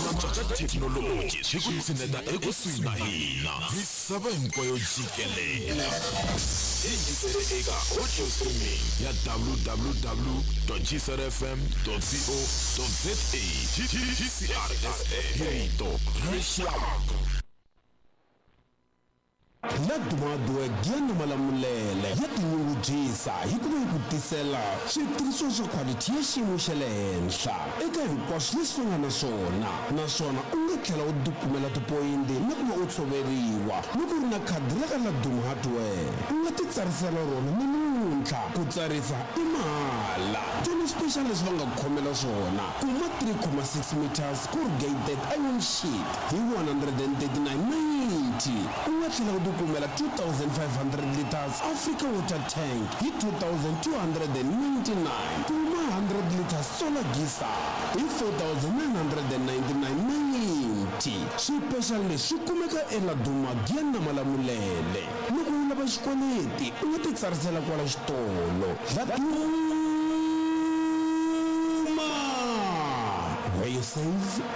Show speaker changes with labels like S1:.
S1: Swanamatsa Technology Shikutineta Ekuswina Hina Visaba Mpoyo Jikelele Ega audio streaming ya www.gsrfm.co.za GCRSA Hito Pressure
S2: La dumadwe giana malamulele yatinyungudzisa hikuva kutisela switirhisiwa swa quality ya xiyimo xa le henhla eka hinkwaswo leswi va nga na swona naswona u nga tlhela u tikumela tipoyinti na ku va u tshoveriwa loko u ri na khadi ra ka Laduma Hardware u nga titsarisela rona namuntlha ku tsarisa i mahala tona special leswi va nga khomela swona kuma 3.6 meters corrugated iron sheet hi 139.90 u nga tlhela u kumela 2,500 liters Africa water tank hi 2,299 kuma 100 liters solar geyser hi 4,999.90 swipecial leswi kumeka eLaduma Giana Malamulele loko u lava xikweleti u nga titsarisela kwala xitolo Laduma where you save